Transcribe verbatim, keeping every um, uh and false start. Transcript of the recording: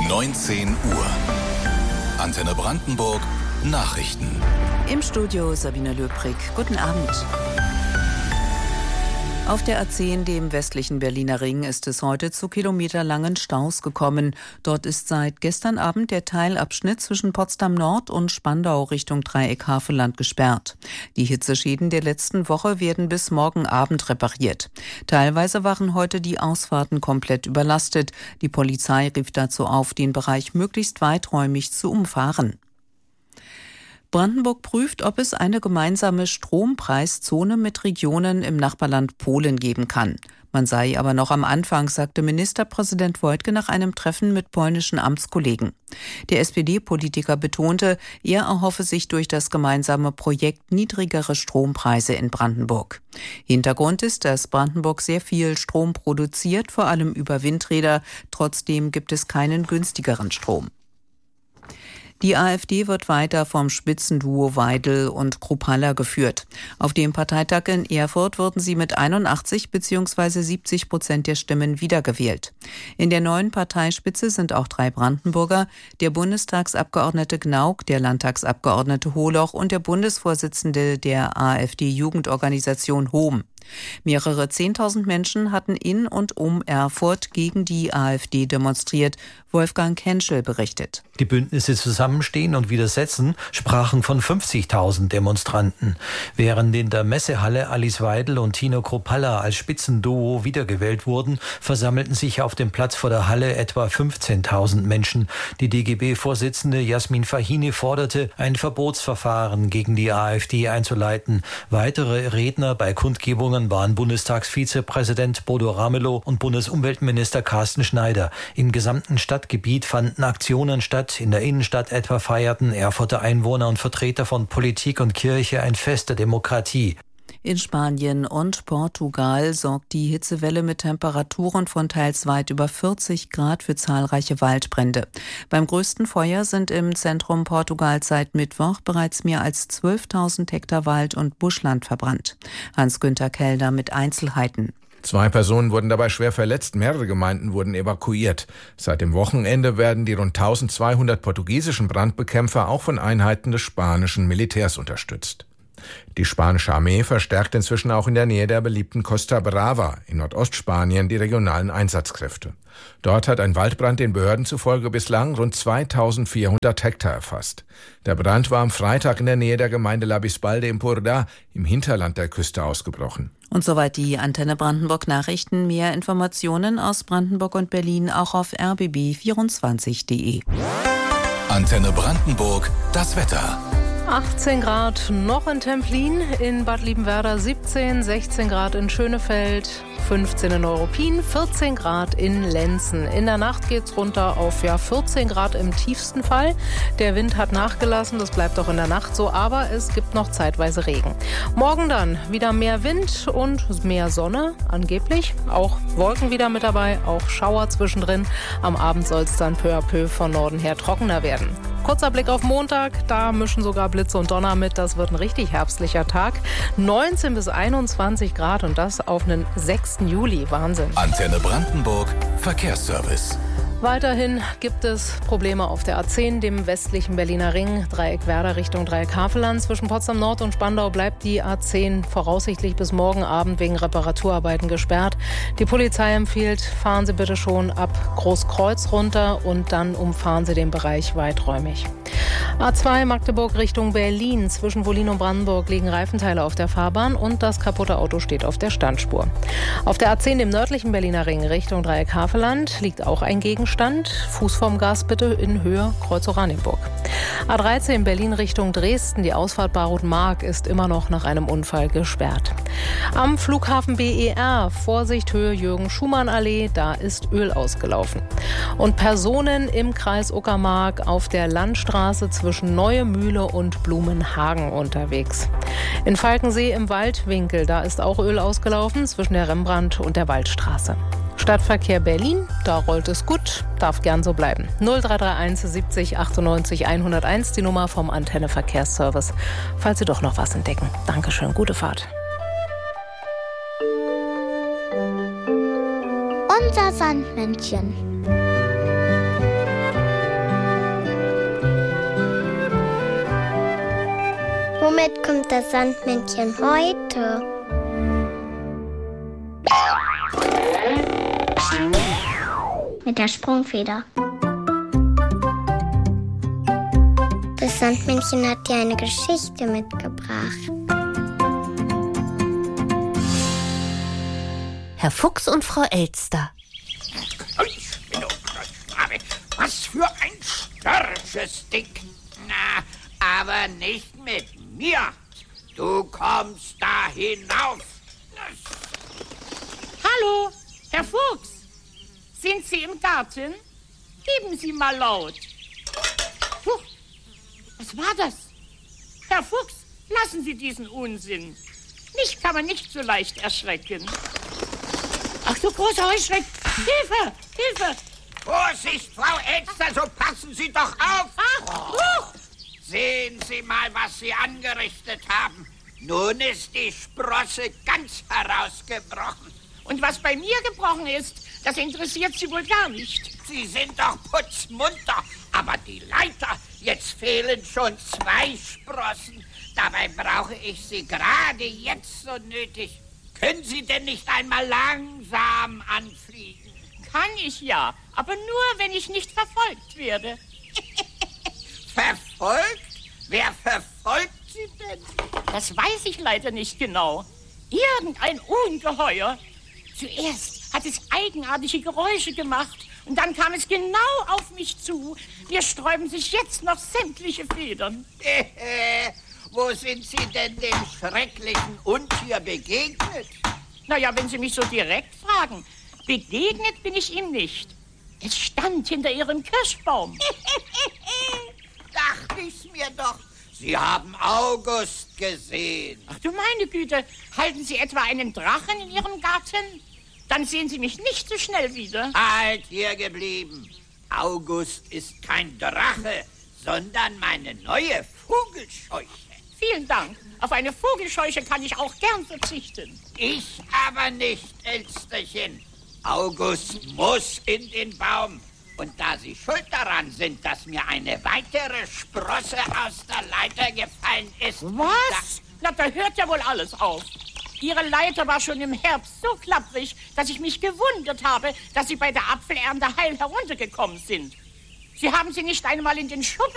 neunzehn Uhr. Antenne Brandenburg Nachrichten. Im Studio Sabine Löbrig. Guten Abend. Auf der A zehn, dem westlichen Berliner Ring, ist es heute zu kilometerlangen Staus gekommen. Dort ist seit gestern Abend der Teilabschnitt zwischen Potsdam Nord und Spandau Richtung Dreieck Havelland gesperrt. Die Hitzeschäden der letzten Woche werden bis morgen Abend repariert. Teilweise waren heute die Ausfahrten komplett überlastet. Die Polizei rief dazu auf, den Bereich möglichst weiträumig zu umfahren. Brandenburg prüft, ob es eine gemeinsame Strompreiszone mit Regionen im Nachbarland Polen geben kann. Man sei aber noch am Anfang, sagte Ministerpräsident Wojtke nach einem Treffen mit polnischen Amtskollegen. Der S P D-Politiker betonte, er erhoffe sich durch das gemeinsame Projekt niedrigere Strompreise in Brandenburg. Hintergrund ist, dass Brandenburg sehr viel Strom produziert, vor allem über Windräder. Trotzdem gibt es keinen günstigeren Strom. Die AfD wird weiter vom Spitzenduo Weidel und Kruppalla geführt. Auf dem Parteitag in Erfurt wurden sie mit einundachtzig bzw. siebzig Prozent der Stimmen wiedergewählt. In der neuen Parteispitze sind auch drei Brandenburger, der Bundestagsabgeordnete Gnauk, der Landtagsabgeordnete Holoch und der Bundesvorsitzende der AfD-Jugendorganisation Hohm. Mehrere Zehntausend Menschen hatten in und um Erfurt gegen die AfD demonstriert. Wolfgang Henschel berichtet. Die Bündnisse Zusammenstehen und Widersetzen sprachen von fünfzigtausend Demonstranten. Während in der Messehalle Alice Weidel und Tino Kruppalla als Spitzenduo wiedergewählt wurden, versammelten sich auf dem Platz vor der Halle etwa fünfzehntausend Menschen. Die D G B-Vorsitzende Jasmin Fahini forderte, ein Verbotsverfahren gegen die AfD einzuleiten. Weitere Redner bei Kundgebungen waren Bundestagsvizepräsident Bodo Ramelow und Bundesumweltminister Carsten Schneider. Im gesamten Stadtgebiet fanden Aktionen statt. In der Innenstadt etwa feierten Erfurter Einwohner und Vertreter von Politik und Kirche ein Fest der Demokratie. In Spanien und Portugal sorgt die Hitzewelle mit Temperaturen von teils weit über vierzig Grad für zahlreiche Waldbrände. Beim größten Feuer sind im Zentrum Portugals seit Mittwoch bereits mehr als zwölftausend Hektar Wald und Buschland verbrannt. Hans-Günther Kellner mit Einzelheiten. Zwei Personen wurden dabei schwer verletzt, mehrere Gemeinden wurden evakuiert. Seit dem Wochenende werden die rund eintausendzweihundert portugiesischen Brandbekämpfer auch von Einheiten des spanischen Militärs unterstützt. Die spanische Armee verstärkt inzwischen auch in der Nähe der beliebten Costa Brava in Nordostspanien die regionalen Einsatzkräfte. Dort hat ein Waldbrand den Behörden zufolge bislang rund zweitausendvierhundert Hektar erfasst. Der Brand war am Freitag in der Nähe der Gemeinde La Bisbal de Empordà im Hinterland der Küste ausgebrochen. Und soweit die Antenne Brandenburg Nachrichten. Mehr Informationen aus Brandenburg und Berlin auch auf r b b vierundzwanzig punkt d e. Antenne Brandenburg, das Wetter. achtzehn Grad noch in Templin, in Bad Liebenwerda siebzehn, sechzehn Grad in Schönefeld, fünfzehn in Neuruppin, vierzehn Grad in Lenzen. In der Nacht geht's runter auf ja vierzehn Grad im tiefsten Fall. Der Wind hat nachgelassen, das bleibt auch in der Nacht so, aber es gibt noch zeitweise Regen. Morgen dann wieder mehr Wind und mehr Sonne, angeblich. Auch Wolken wieder mit dabei, auch Schauer zwischendrin. Am Abend soll es dann peu à peu von Norden her trockener werden. Kurzer Blick auf Montag, da mischen sogar Blitze und Donner mit. Das wird ein richtig herbstlicher Tag. neunzehn bis einundzwanzig Grad und das auf einen sechsten Juli. Wahnsinn. Antenne Brandenburg, Verkehrsservice. Weiterhin gibt es Probleme auf der A zehn, dem westlichen Berliner Ring, Dreieck Werder Richtung Dreieck Havelland. Zwischen Potsdam Nord und Spandau bleibt die A zehn voraussichtlich bis morgen Abend wegen Reparaturarbeiten gesperrt. Die Polizei empfiehlt, fahren Sie bitte schon ab Großkreuz runter und dann umfahren Sie den Bereich weiträumig. A zwei Magdeburg Richtung Berlin. Zwischen Wollin und Brandenburg liegen Reifenteile auf der Fahrbahn und das kaputte Auto steht auf der Standspur. Auf der A zehn, dem nördlichen Berliner Ring Richtung Dreieck Havelland, liegt auch ein Gegenstand. Fuß vorm Gas bitte in Höhe Kreuz-Oranienburg. A dreizehn Berlin Richtung Dresden. Die Ausfahrt Barut-Mark ist immer noch nach einem Unfall gesperrt. Am Flughafen B E R, Vorsicht Höhe Jürgen-Schumann-Allee, da ist Öl ausgelaufen. Und Personen im Kreis Uckermark auf der Landstraße zwischen Neue Mühle und Blumenhagen unterwegs. In Falkensee im Waldwinkel, da ist auch Öl ausgelaufen zwischen der Rembrandt und der Waldstraße. Stadtverkehr Berlin, da rollt es gut, darf gern so bleiben. null drei drei eins siebzig achtundneunzig hunderteins, die Nummer vom Antenne Verkehrsservice, falls Sie doch noch was entdecken. Dankeschön, gute Fahrt. Unser Sandmännchen. Womit kommt das Sandmännchen heute? Mit der Sprungfeder. Das Sandmännchen hat dir eine Geschichte mitgebracht. Herr Fuchs und Frau Elster. Was für ein störrisches Ding. Na, aber nicht mit mir. Du kommst da hinauf. Hallo, Herr Fuchs. Sind Sie im Garten? Geben Sie mal laut. Puh, was war das? Herr Fuchs, lassen Sie diesen Unsinn. Mich kann man nicht so leicht erschrecken. Ach du großer Heuschreck! Hilfe! Hilfe! Vorsicht, Frau Elster, so passen Sie doch auf! Ach, huch. Sehen Sie mal, was Sie angerichtet haben. Nun ist die Sprosse ganz herausgebrochen. Und was bei mir gebrochen ist, das interessiert Sie wohl gar nicht. Sie sind doch putzmunter, aber die Leiter, jetzt fehlen schon zwei Sprossen. Dabei brauche ich sie gerade jetzt so nötig. Können Sie denn nicht einmal langsam anfliegen? Kann ich ja, aber nur, wenn ich nicht verfolgt werde. Verfolgt? Wer verfolgt Sie denn? Das weiß ich leider nicht genau. Irgendein Ungeheuer. Zuerst hat es eigenartige Geräusche gemacht und dann kam es genau auf mich zu. Mir sträuben sich jetzt noch sämtliche Federn. Wo sind Sie denn dem schrecklichen Untier begegnet? Naja, wenn Sie mich so direkt fragen, begegnet bin ich ihm nicht. Es stand hinter Ihrem Kirschbaum. Dachte ich's mir doch. Sie haben August gesehen. Ach du meine Güte, halten Sie etwa einen Drachen in Ihrem Garten? Dann sehen Sie mich nicht so schnell wieder. Halt hier geblieben. August ist kein Drache, sondern meine neue Vogelscheuche. Vielen Dank. Auf eine Vogelscheuche kann ich auch gern verzichten. Ich aber nicht, Elsterchen. August muss in den Baum. Und da Sie schuld daran sind, dass mir eine weitere Sprosse aus der Leiter gefallen ist... Was? Na, da hört ja wohl alles auf. Ihre Leiter war schon im Herbst so klapprig, dass ich mich gewundert habe, dass Sie bei der Apfelernte heil heruntergekommen sind. Sie haben sie nicht einmal in den Schuppen